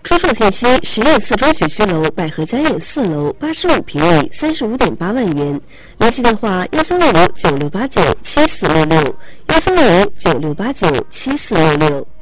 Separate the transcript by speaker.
Speaker 1: 出售信息：实验四中学区楼百合家苑4楼85平米，35.8万元。联系电话：135596897466，135596897466。